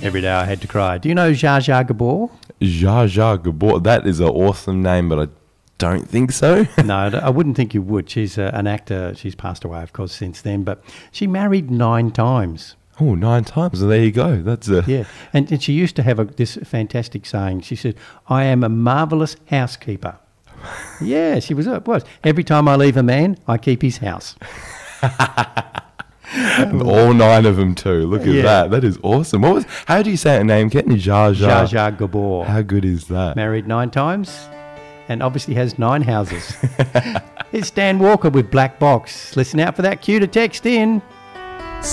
Every day I had to cry. Do you know Zsa Zsa Gabor? Zsa Zsa Gabor. That is an awesome name, but I don't think so. No, I wouldn't think you would. She's an actor. She's passed away, of course, since then. But she married 9 times. Oh, 9 times. Well, there you go. That's a... Yeah. And she used to have this fantastic saying. She said, I am a marvellous housekeeper. Yeah, she was. Every time I leave a man, I keep his house. And all 9 of them too. Look at that. That is awesome. How do you say her name, Ken? Zsa Zsa. Zsa Zsa Gabor. How good is that? Married 9 times and obviously has 9 houses. It's Dan Walker with Black Box. Listen out for that cue to text in.